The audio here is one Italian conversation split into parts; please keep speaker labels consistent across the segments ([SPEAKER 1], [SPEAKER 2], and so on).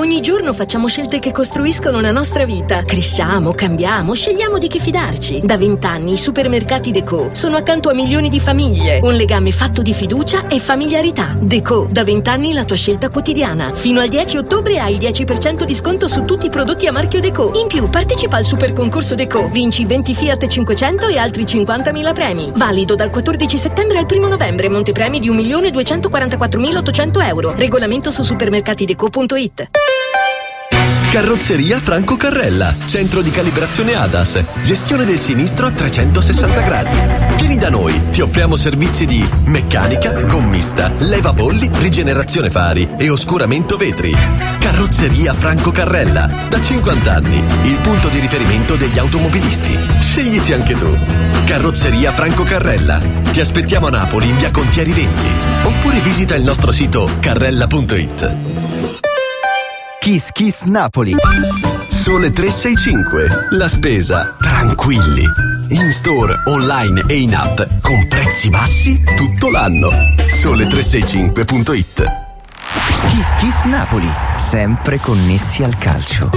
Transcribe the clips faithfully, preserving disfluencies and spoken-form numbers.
[SPEAKER 1] Ogni giorno facciamo scelte che costruiscono la nostra vita. Cresciamo, cambiamo, scegliamo di che fidarci. Da vent'anni i supermercati Deco sono accanto a milioni di famiglie. Un legame fatto di fiducia e familiarità. Deco, da vent'anni la tua scelta quotidiana. Fino al dieci ottobre hai il dieci per cento di sconto su tutti i prodotti a marchio Deco. In più, partecipa al super concorso Deco. Vinci venti Fiat cinquecento e altri cinquantamila premi. Valido dal quattordici settembre al primo novembre. Montepremi di un milione duecentoquarantaquattromilaottocento euro. Regolamento su supermercatideco punto it.
[SPEAKER 2] Carrozzeria Franco Carrella, centro di calibrazione A D A S, gestione del sinistro a trecentosessanta gradi. Vieni da noi, ti offriamo servizi di meccanica, gommista, levapolli, rigenerazione fari e oscuramento vetri. Carrozzeria Franco Carrella, da cinquanta anni, il punto di riferimento degli automobilisti. Sceglici anche tu. Carrozzeria Franco Carrella. Ti aspettiamo a Napoli in via Contieri venti oppure visita il nostro sito carrella punto it.
[SPEAKER 3] Kiss Kiss Napoli.
[SPEAKER 2] Sole tre sei cinque. La spesa tranquilli. In store, online e in app con prezzi bassi tutto l'anno. Sole tre sei cinque punto it.
[SPEAKER 3] Kiss Kiss Napoli, sempre connessi al calcio.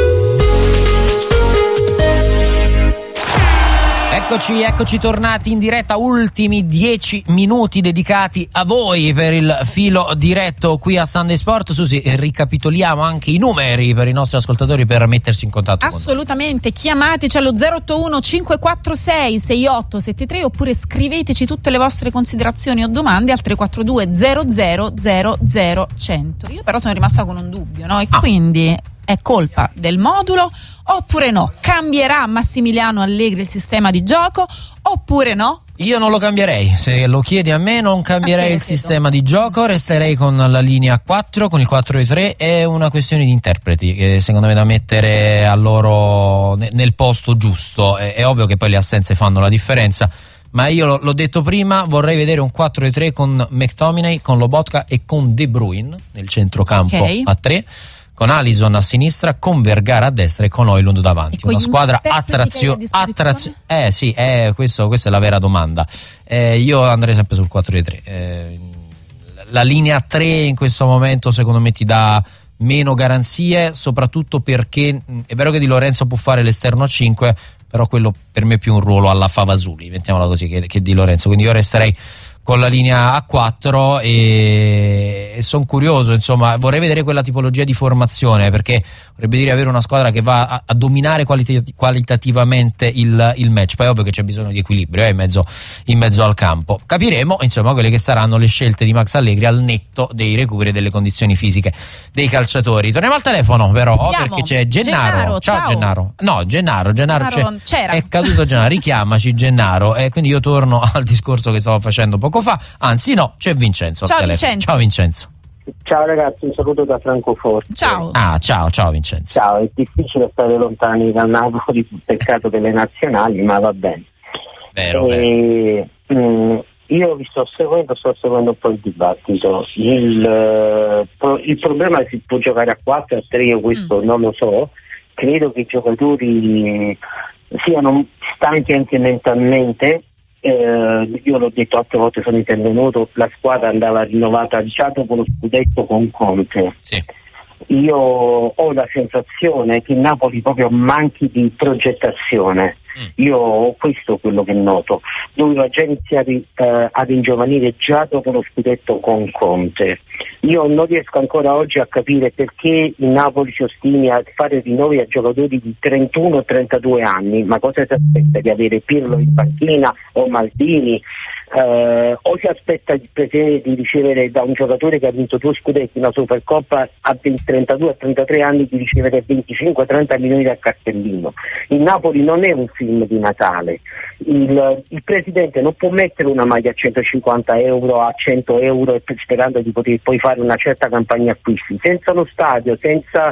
[SPEAKER 4] Eccoci, eccoci tornati in diretta, ultimi dieci minuti dedicati a voi per il filo diretto qui a Sunday Sport. Susi, ricapitoliamo anche i numeri per i nostri ascoltatori per mettersi in contatto.
[SPEAKER 5] Assolutamente, chiamateci allo zero otto uno cinque quattro sei sei otto sette tre oppure scriveteci tutte le vostre considerazioni o domande al tre quattro due zero zero zero zero cento. Io però sono rimasta con un dubbio, no? E ah. quindi è colpa del modulo oppure no? Cambierà Massimiliano Allegri il sistema di gioco oppure no?
[SPEAKER 4] Io non lo cambierei, se lo chiedi a me non cambierei il sistema di gioco, resterei con la linea quattro, con il quattro tre. È una questione di interpreti che secondo me da mettere a loro nel posto giusto. È, è ovvio che poi le assenze fanno la differenza, ma io l'ho detto prima, vorrei vedere un quattro tre con McTominay, con Lobotka e con De Bruyne nel centrocampo okay. a tre, con Alisson a sinistra, con Vergara a destra e con Højlund davanti. Una squadra attrazione. Attrazio- eh sì, eh, questo, questa è la vera domanda. Eh, io andrei sempre sul quattro tre. Eh, la linea tre in questo momento secondo me ti dà meno garanzie, soprattutto perché mh, è vero che Di Lorenzo può fare l'esterno a cinque, però quello per me è più un ruolo alla Favasuli, mettiamola così, che, che Di Lorenzo. Quindi io resterei con la linea A quattro e, e sono curioso, insomma, vorrei vedere quella tipologia di formazione, perché vorrebbe dire avere una squadra che va a, a dominare qualit- qualitativamente il, il match. Poi è ovvio che c'è bisogno di equilibrio eh, in, mezzo, in mezzo al campo. Capiremo insomma quelle che saranno le scelte di Max Allegri al netto dei recuperi e delle condizioni fisiche dei calciatori. Torniamo al telefono però Andiamo. perché c'è Gennaro. Gennaro ciao, ciao Gennaro. No, Gennaro, Gennaro, Gennaro c'era. È caduto Gennaro, richiamaci Gennaro. E quindi io torno al discorso che stavo facendo poco fa, anzi no, c'è Vincenzo
[SPEAKER 5] ciao
[SPEAKER 4] al
[SPEAKER 5] Vincenzo.
[SPEAKER 4] Ciao Vincenzo.
[SPEAKER 6] Ciao ragazzi, un saluto da Francoforte.
[SPEAKER 5] Ciao.
[SPEAKER 4] Ah, ciao, ciao Vincenzo.
[SPEAKER 6] Ciao, è difficile stare lontani dal Napoli, peccato delle nazionali, ma va bene.
[SPEAKER 4] Vero,
[SPEAKER 6] e,
[SPEAKER 4] vero.
[SPEAKER 6] Mh, io vi sto seguendo, sto seguendo un po' il dibattito. Il, uh, il problema è se si può giocare a quattro, a tre, io questo mm. non lo so. Credo che i giocatori siano stanchi anche mentalmente. Eh, io l'ho detto altre volte, sono intervenuto, la squadra andava rinnovata già dopo lo scudetto con Conte.
[SPEAKER 4] Sì.
[SPEAKER 6] Io ho la sensazione che Napoli proprio manchi di progettazione. Mm. Io ho questo quello che noto. Doveva già iniziare eh, ad ingiovanire già dopo lo scudetto con Conte. Io non riesco ancora oggi a capire perché il Napoli si ostini a fare rinnovi a giocatori di trentuno trentadue anni. Ma cosa si aspetta? Di avere Pirlo in panchina o Maldini? Uh, o si aspetta di, di ricevere da un giocatore che ha vinto due scudetti, una Supercoppa, a trentadue trentatré anni, di ricevere venticinque trenta milioni da cartellino. Il Napoli non è un film di Natale. Il, il presidente non può mettere una maglia a centocinquanta euro, a cento euro, e sperando di poter poi fare una certa campagna acquisti senza lo stadio, senza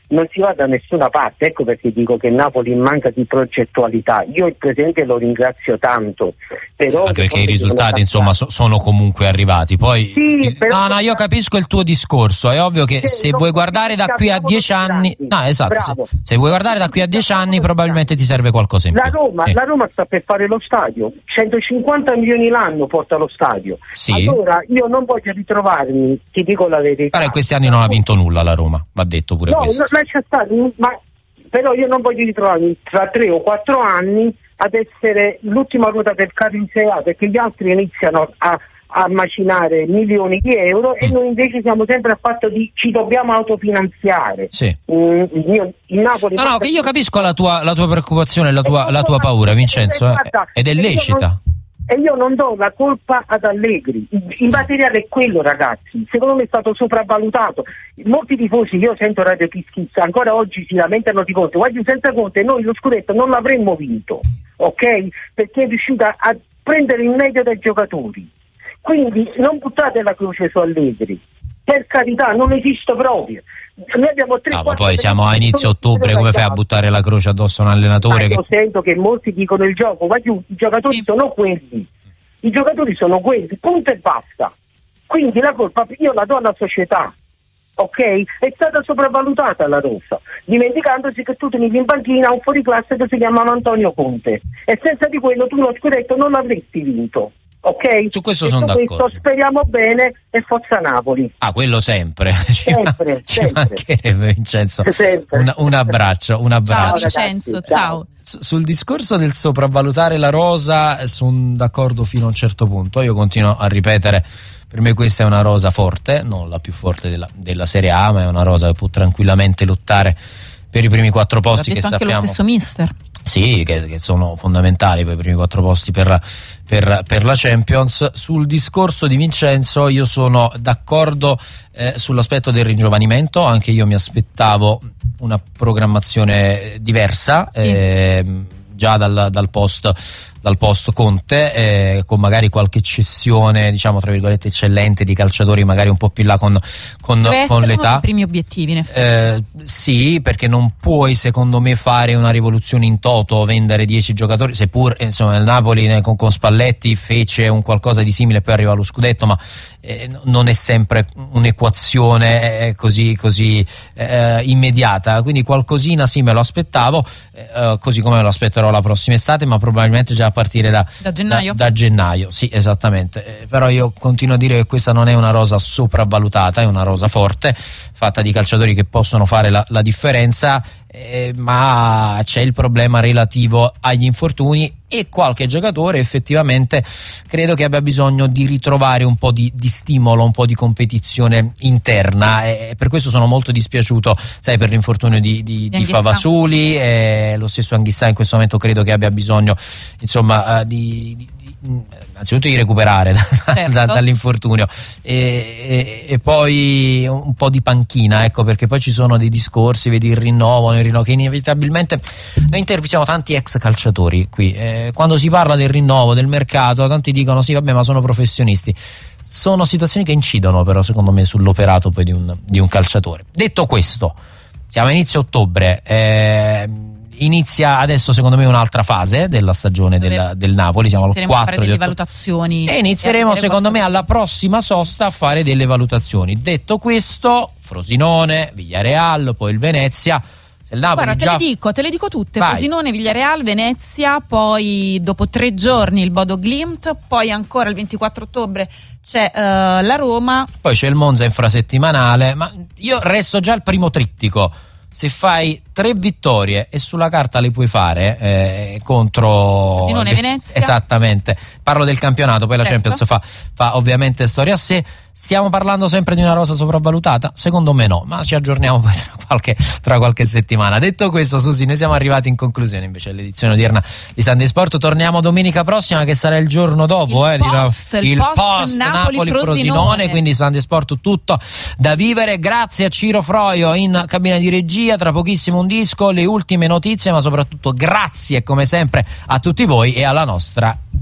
[SPEAKER 6] non si va da nessuna parte. Ecco perché dico che Napoli manca di progettualità. Io il presidente lo ringrazio tanto, però
[SPEAKER 4] anche perché i risultati insomma so, sono comunque arrivati. Poi
[SPEAKER 6] sì,
[SPEAKER 4] no no io capisco il tuo discorso, è ovvio che se vuoi guardare da qui a dieci anni no esatto se, se vuoi guardare da qui a dieci anni probabilmente ti serve qualcosa in più.
[SPEAKER 6] La Roma,
[SPEAKER 4] eh.
[SPEAKER 6] la Roma sta per fare lo stadio, centocinquanta milioni l'anno porta lo stadio.
[SPEAKER 4] Sì.
[SPEAKER 6] Allora io non voglio ritrovarmi, ti dico la verità.
[SPEAKER 4] Però in questi anni non ha vinto nulla la Roma, va detto pure
[SPEAKER 6] no,
[SPEAKER 4] questo.
[SPEAKER 6] No, lascia stare, ma però io non voglio ritrovarmi tra tre o quattro anni ad essere l'ultima ruota del carro in Serie A, perché gli altri iniziano a, a macinare milioni di euro mm. e noi invece siamo sempre al fatto di ci dobbiamo autofinanziare.
[SPEAKER 4] Sì.
[SPEAKER 6] Mm, io, il Napoli
[SPEAKER 4] no, no, che io capisco la tua, la tua preoccupazione, la tua, la tua paura, Vincenzo, eh, ed è lecita.
[SPEAKER 6] E io non do la colpa ad Allegri, il materiale è quello, ragazzi, secondo me è stato sopravvalutato. Molti tifosi, io sento Radio Kiss Kiss, ancora oggi si lamentano di Conte, guardi senza Conte noi lo scudetto non l'avremmo vinto, ok? Perché è riuscita a prendere il meglio dai giocatori, quindi non buttate la croce su Allegri, per carità, non esiste proprio. Noi abbiamo tre,
[SPEAKER 4] no, ma poi siamo a inizio ottobre, come fai a buttare la croce addosso a un allenatore?
[SPEAKER 6] Ma io
[SPEAKER 4] che...
[SPEAKER 6] sento che molti dicono il gioco, ma i giocatori sì. sono quelli, i giocatori sono quelli, punto e basta. Quindi la colpa io la do alla società, ok? È stata sopravvalutata la rossa, dimenticandosi che tu tenevi in panchina un fuoriclasse che si chiamava Antonio Conte e senza di quello tu lo scudetto non l'avresti vinto. Ok?
[SPEAKER 4] Su questo sono d'accordo.
[SPEAKER 6] Questo speriamo bene e Forza Napoli.
[SPEAKER 4] Ah, quello sempre.
[SPEAKER 6] Sempre,
[SPEAKER 4] ci
[SPEAKER 6] sempre.
[SPEAKER 4] mancherebbe, Vincenzo.
[SPEAKER 6] Sempre.
[SPEAKER 4] Un, un abbraccio, un abbraccio.
[SPEAKER 5] Ciao Vincenzo, ciao.
[SPEAKER 4] S- sul discorso del sopravvalutare la rosa sono d'accordo fino a un certo punto. Io continuo a ripetere, per me questa è una rosa forte, non la più forte della, della Serie A, ma è una rosa che può tranquillamente lottare per i primi quattro posti, che
[SPEAKER 5] anche
[SPEAKER 4] sappiamo.
[SPEAKER 5] Lo stesso mister.
[SPEAKER 4] Sì, che, che sono fondamentali per i primi quattro posti per la, per, per la Champions. Sul discorso di Vincenzo io sono d'accordo eh, sull'aspetto del ringiovanimento, anche io mi aspettavo una programmazione diversa, sì. eh, già dal, dal post dal post Conte, eh, con magari qualche cessione, diciamo tra virgolette eccellente, di calciatori magari un po' più là con, con, con l'età. Uno dei
[SPEAKER 5] primi obiettivi in effetti.
[SPEAKER 4] Eh, sì, perché non puoi secondo me fare una rivoluzione in toto, vendere dieci giocatori, seppur insomma il Napoli eh, con, con Spalletti fece un qualcosa di simile e poi arriva allo scudetto, ma eh, non è sempre un'equazione eh, così, così eh, immediata, quindi qualcosina sì me lo aspettavo, eh, così come me lo aspetterò la prossima estate, ma probabilmente già a partire da,
[SPEAKER 5] da gennaio.
[SPEAKER 4] Da, da gennaio, sì, esattamente. Eh, però io continuo a dire che questa non è una rosa sopravvalutata, è una rosa forte, fatta di calciatori che possono fare la, la differenza, eh, ma c'è il problema relativo agli infortuni e qualche giocatore effettivamente credo che abbia bisogno di ritrovare un po' di, di stimolo, un po' di competizione interna, e per questo sono molto dispiaciuto, sai, per l'infortunio di, di, di Favasuli, e lo stesso Anghissà in questo momento credo che abbia bisogno insomma di, di innanzitutto di recuperare da, certo. da, dall'infortunio e, e, e poi un po' di panchina, ecco, perché poi ci sono dei discorsi, vedi il rinnovo, il rinnovo che inevitabilmente noi intervistiamo tanti ex calciatori qui, eh, quando si parla del rinnovo, del mercato, tanti dicono sì vabbè ma sono professionisti, sono situazioni che incidono però secondo me sull'operato poi di un, di un calciatore. Detto questo, siamo a inizio ottobre, eh, inizia adesso secondo me un'altra fase della stagione del, del Napoli, siamo al quattro di
[SPEAKER 5] valutazioni
[SPEAKER 4] e inizieremo secondo me alla prossima sosta a fare delle valutazioni. Detto questo, Frosinone, Villarreal, poi il Venezia. Se il Napoli
[SPEAKER 5] Guarda,
[SPEAKER 4] già...
[SPEAKER 5] te le dico, te le dico tutte.
[SPEAKER 4] Vai.
[SPEAKER 5] Frosinone, Villarreal, Venezia, poi dopo tre giorni il Bodo Glimt, poi ancora il ventiquattro ottobre c'è uh, la Roma,
[SPEAKER 4] poi c'è il Monza infrasettimanale, ma io resto già al primo trittico. Se fai tre vittorie e sulla carta le puoi fare eh, contro
[SPEAKER 5] Frosinone, Venezia,
[SPEAKER 4] esattamente, parlo del campionato, poi la
[SPEAKER 5] certo.
[SPEAKER 4] Champions fa, fa ovviamente storia a sé. Stiamo parlando sempre di una rosa sopravvalutata? Secondo me no, ma ci aggiorniamo poi tra qualche, tra qualche settimana. Detto questo, Susi, noi siamo arrivati in conclusione invece dell'edizione odierna di Sunday Sport. Torniamo domenica prossima, che sarà il giorno dopo,
[SPEAKER 5] il
[SPEAKER 4] eh,
[SPEAKER 5] post,
[SPEAKER 4] di, il,
[SPEAKER 5] il post,
[SPEAKER 4] post Napoli Frosinone, quindi Sunday Sport tutto da vivere. Grazie a Ciro Froio in cabina di regia, tra pochissimo un disco, le ultime notizie, ma soprattutto grazie come sempre a tutti voi e alla nostra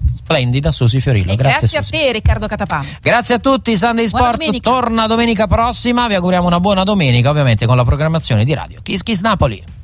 [SPEAKER 4] Splendida Susi Fiorillo.
[SPEAKER 5] E
[SPEAKER 4] grazie,
[SPEAKER 5] grazie
[SPEAKER 4] Susi.
[SPEAKER 5] a te Riccardo Catapano.
[SPEAKER 4] Grazie a tutti. Sunday
[SPEAKER 5] Buona
[SPEAKER 4] Sport
[SPEAKER 5] domenica.
[SPEAKER 4] torna domenica prossima. Vi auguriamo una buona domenica, ovviamente con la programmazione di radio Kiss Kiss Napoli.